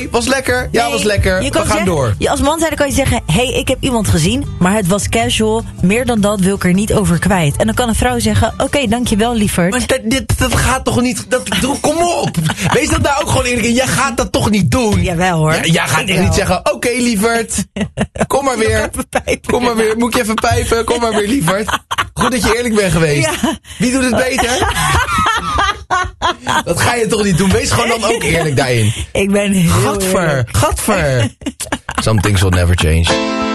Oké, was lekker? Ja, was lekker. We gaan zeggen, door. Als man zijn, dan kan je zeggen... Hey, ik heb iemand gezien, maar het was casual. Meer dan dat wil ik er niet over kwijt. En dan kan een vrouw zeggen... Oké, dankjewel, lieverd. Maar dat gaat toch niet... Kom op. Wees dat nou ook gewoon eerlijk in. Jij gaat dat toch niet doen? Jawel hoor. Jij gaat echt niet zeggen... Oké, lieverd. Kom maar weer. Kom maar weer. Moet ik je even pijpen? Kom maar weer, lieverd. Goed dat je eerlijk bent geweest. Ja. Wie doet het beter? Dat ga je toch niet doen? Wees gewoon dan ook eerlijk daarin. Ik ben heel Gadver. Some things will never change.